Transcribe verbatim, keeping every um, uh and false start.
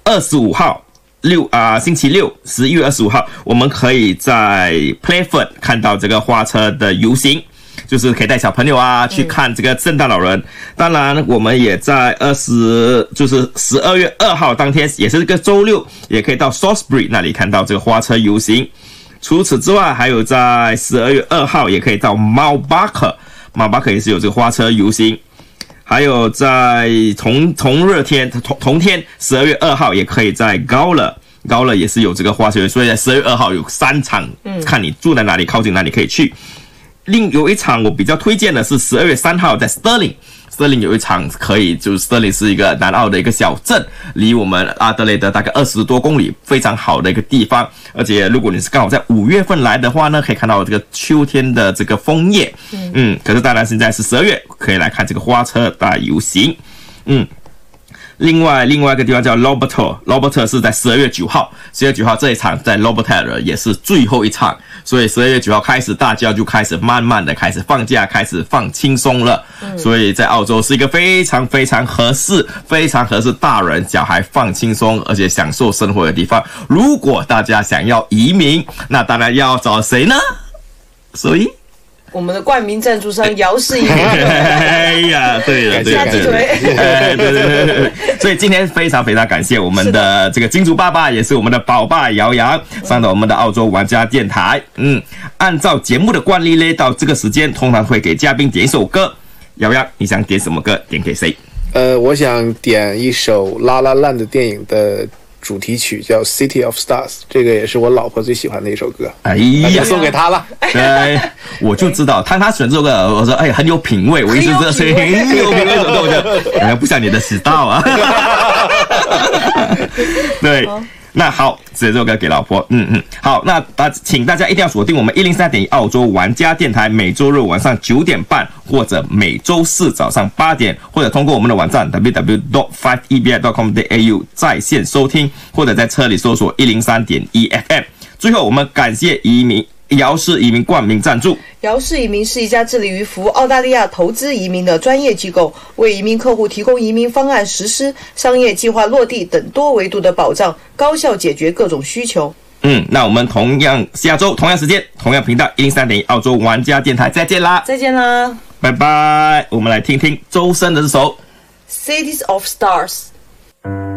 二十五号六啊、呃，星期六十一月二十五号，我们可以在 Playford 看到这个花车的游行，就是可以带小朋友啊去看这个圣诞老人。嗯、当然，我们也在二十就是十二月二号当天，也是个周六，也可以到 Salisbury 那里看到这个花车游行。除此之外，还有在十二月二号也可以到 Mount Barker，Mount Barker 也是有这个花车游行。还有在同同日天同同天十二月二号也可以在高乐，高乐也是有这个花车，所以在十二月二号有三场，嗯，看你住在哪里，靠近哪里可以去。另有一场我比较推荐的是十二月三号在 Stirling。Stirling 有一场可以，就是 Stirling 是一个南澳的一个小镇，离我们阿德雷德大概二十多公里，非常好的一个地方。而且如果你是刚好在五月份来的话呢，可以看到这个秋天的这个枫叶。嗯, 嗯可是当然现在是十二月，可以来看这个花车大游行。嗯。另外，另外一个地方叫 Lobster，Lobster 是在十二月九号，十二月九号这一场在 Lobster 也是最后一场，所以十二月九号开始，大家就开始慢慢的开始放假，开始放轻松了。嗯、所以在澳洲是一个非常非常合适、非常合适大人小孩放轻松，而且享受生活的地方。如果大家想要移民，那当然要找谁呢？所以。 我们的冠名赞助商姚氏移民。 哎呀，对了，对了，对了，对对对对。所以今天非常非常感谢我们的这个金主爸爸，也是我们的宝爸姚洋上到我们的澳洲玩家电台。嗯，按照节目的惯例呢，到这个时间通常会给嘉宾点一首歌。姚洋，你想点什么歌？点给谁？ 呃，我想点一首《La La Land》电影的主题曲，叫《City of Stars》，这个也是我老婆最喜欢的一首歌。 哎呀， 送给她了。 对，我就知道，当他选这首歌，我说哎，很有品味。我一直这声音很有品味，这首歌我就好像不像你的时道啊。对。那好，这首歌给老婆。嗯嗯，好，那大请大家一定要锁定我们一零三点一澳洲玩家电台，每周日晚上九点半，或者每周四早上八点，或者通过我们的网站 double-u double-u double-u dot five e b i dot com dot a u 在线收听，或者在车里搜索一零三点一 F M。最后，我们感谢移民。姚氏移民冠名赞助。 姚氏移民是一家致力于服务澳大利亚投资移民的专业机构，为移民客户提供移民方案实施、商业计划落地等多维度的保障，高效解决各种需求。 嗯，那我们同样下周同样时间同样频道一零三点一澳洲玩家电台再见啦！ 再见啦！ 拜拜！我们来听听周深的这首《 Cities of Stars》。